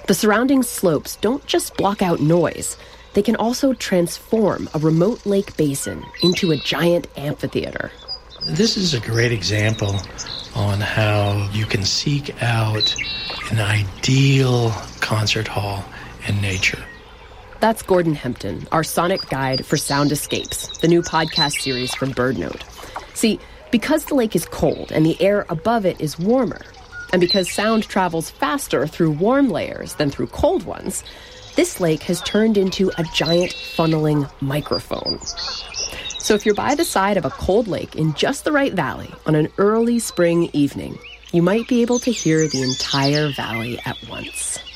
The surrounding slopes don't just block out noise. They can also transform a remote lake basin into a giant amphitheater. This is a great example on how you can seek out an ideal concert hall in nature. That's Gordon Hempton, our sonic guide for Sound Escapes, the new podcast series from BirdNote. See, because the lake is cold and the air above it is warmer, and because sound travels faster through warm layers than through cold ones, this lake has turned into a giant funneling microphone. So if you're by the side of a cold lake in just the right valley on an early spring evening, you might be able to hear the entire valley at once.